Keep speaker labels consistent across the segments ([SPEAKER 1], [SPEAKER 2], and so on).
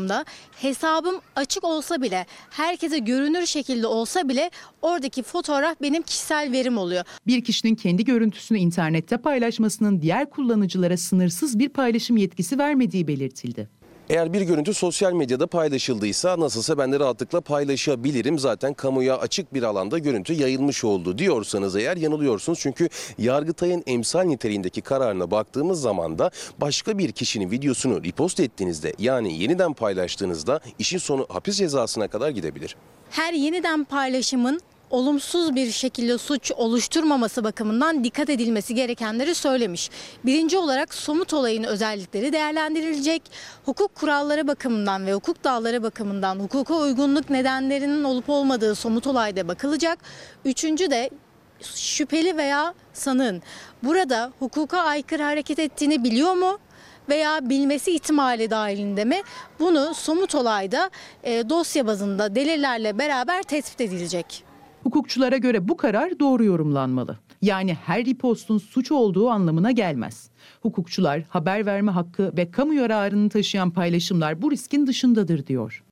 [SPEAKER 1] Instagram'da hesabım açık olsa bile, herkese görünür şekilde olsa bile oradaki fotoğraf benim kişisel verim oluyor.
[SPEAKER 2] Bir kişinin kendi görüntüsünü internette paylaşmasının diğer kullanıcılara sınırsız bir paylaşım yetkisi vermediği belirtildi.
[SPEAKER 3] Eğer bir görüntü sosyal medyada paylaşıldıysa nasılsa ben de rahatlıkla paylaşabilirim. Zaten kamuya açık bir alanda görüntü yayılmış oldu diyorsanız eğer yanılıyorsunuz. Çünkü Yargıtay'ın emsal niteliğindeki kararına baktığımız zaman da başka bir kişinin videosunu repost ettiğinizde, yani yeniden paylaştığınızda işin sonu hapis cezasına kadar gidebilir.
[SPEAKER 1] Her yeniden paylaşımın olumsuz bir şekilde suç oluşturmaması bakımından dikkat edilmesi gerekenleri söylemiş. Birinci olarak somut olayın özellikleri değerlendirilecek. Hukuk kuralları bakımından ve hukuk dağları bakımından hukuka uygunluk nedenlerinin olup olmadığı somut olayda bakılacak. Üçüncü de şüpheli veya sanığın burada hukuka aykırı hareket ettiğini biliyor mu? Veya bilmesi ihtimali dahilinde mi? Bunu somut olayda dosya bazında delillerle beraber tespit edilecek.
[SPEAKER 2] Hukukçulara göre bu karar doğru yorumlanmalı. Yani her repostun suç olduğu anlamına gelmez. Hukukçular haber verme hakkı ve kamu yararını taşıyan paylaşımlar bu riskin dışındadır diyor.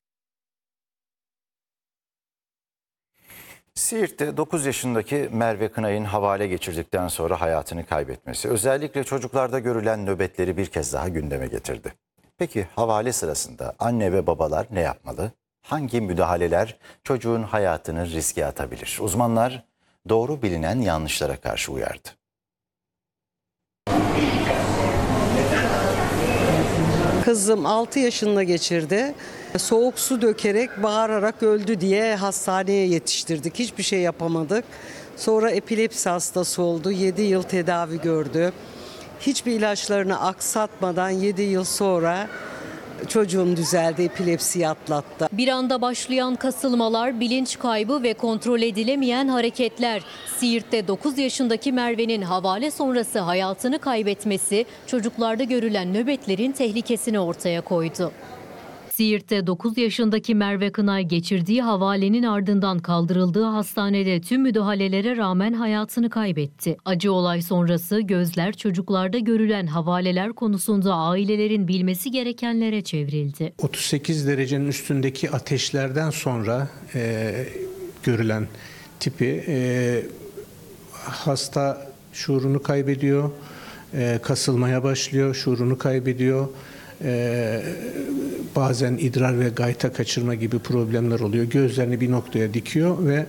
[SPEAKER 4] Siirt'te 9 yaşındaki Merve Kınay'ın havale geçirdikten sonra hayatını kaybetmesi özellikle çocuklarda görülen nöbetleri bir kez daha gündeme getirdi. Peki havale sırasında anne ve babalar ne yapmalı? Hangi müdahaleler çocuğun hayatını riske atabilir? Uzmanlar doğru bilinen yanlışlara karşı uyardı.
[SPEAKER 5] Kızım 6 yaşında geçirdi. Soğuk su dökerek bağırarak öldü diye hastaneye yetiştirdik. Hiçbir şey yapamadık. Sonra epilepsi hastası oldu. 7 yıl tedavi gördü. Hiçbir ilaçlarını aksatmadan 7 yıl sonra çocuğum düzeldi, epilepsiyi atlattı.
[SPEAKER 6] Bir anda başlayan kasılmalar, bilinç kaybı ve kontrol edilemeyen hareketler. Siirt'te 9 yaşındaki Merve'nin havale sonrası hayatını kaybetmesi çocuklarda görülen nöbetlerin tehlikesini ortaya koydu. Siirt'te 9 yaşındaki Merve Kınay geçirdiği havalenin ardından kaldırıldığı hastanede tüm müdahalelere rağmen hayatını kaybetti. Acı olay sonrası gözler çocuklarda görülen havaleler konusunda ailelerin bilmesi gerekenlere çevrildi.
[SPEAKER 7] 38 derecenin üstündeki ateşlerden sonra görülen tipi hasta şuurunu kaybediyor, kasılmaya başlıyor, şuurunu kaybediyor. Bazen idrar ve gayta kaçırma gibi problemler oluyor. Gözlerini bir noktaya dikiyor ve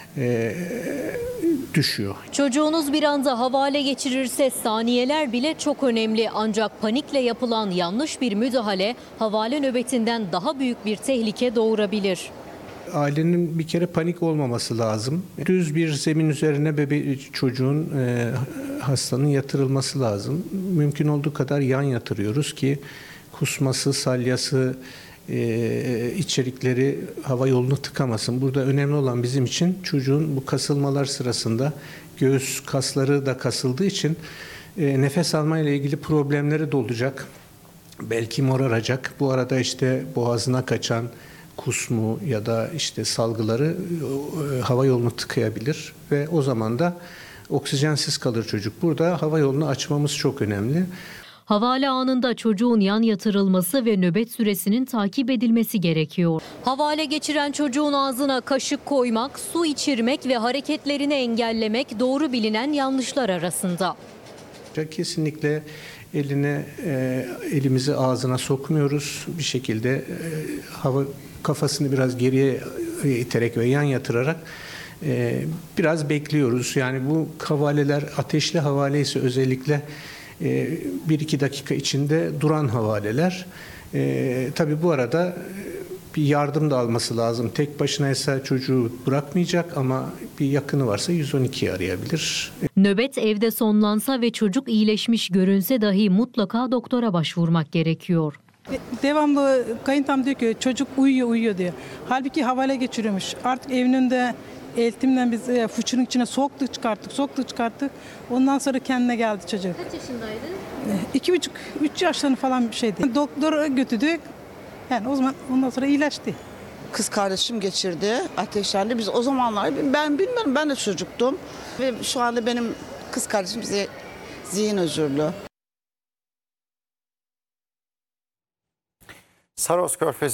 [SPEAKER 7] düşüyor.
[SPEAKER 6] Çocuğunuz bir anda havale geçirirse saniyeler bile çok önemli. Ancak panikle yapılan yanlış bir müdahale havale nöbetinden daha büyük bir tehlike doğurabilir.
[SPEAKER 7] Ailenin bir kere panik olmaması lazım. Düz bir zemin üzerine çocuğun, hastanın yatırılması lazım. Mümkün olduğu kadar yan yatırıyoruz ki kusması, salyası, içerikleri hava yolunu tıkamasın. Burada önemli olan bizim için çocuğun bu kasılmalar sırasında göğüs kasları da kasıldığı için nefes almayla ilgili problemleri de olacak. Belki moraracak. Bu arada işte boğazına kaçan kusmu ya da işte salgıları hava yolunu tıkayabilir ve o zaman da oksijensiz kalır çocuk. Burada hava yolunu açmamız çok önemli.
[SPEAKER 6] Havale anında çocuğun yan yatırılması ve nöbet süresinin takip edilmesi gerekiyor. Havale geçiren çocuğun ağzına kaşık koymak, su içirmek ve hareketlerini engellemek doğru bilinen yanlışlar arasında.
[SPEAKER 7] Kesinlikle elimizi ağzına sokmuyoruz. Bir şekilde kafasını biraz geriye iterek ve yan yatırarak biraz bekliyoruz. Yani bu havaleler ateşli havale ise özellikle 1-2 dakika içinde duran havaleler. Tabii bu arada bir yardım da alması lazım. Tek başına ise çocuğu bırakmayacak ama bir yakını varsa 112'yi arayabilir.
[SPEAKER 6] Nöbet evde sonlansa ve çocuk iyileşmiş görünse dahi mutlaka doktora başvurmak gerekiyor.
[SPEAKER 8] Devamlı kayıntam diyor ki çocuk uyuyor diyor. Halbuki havale geçiriyormuş. Artık evin önünde eltimle biz fıçının içine soktuk çıkarttık. Ondan sonra kendine geldi çocuk.
[SPEAKER 6] Kaç yaşındaydı?
[SPEAKER 8] 2,5-3 yaşlarında falan bir şeydi. Doktora götürdük. Yani o zaman ondan sonra iyileşti.
[SPEAKER 9] Kız kardeşim geçirdi, ateşlendi. Biz o zamanlar ben bilmiyorum, ben de çocuktum. Ve şu anda benim kız kardeşim zihin özürlü.
[SPEAKER 4] Saros Körfezi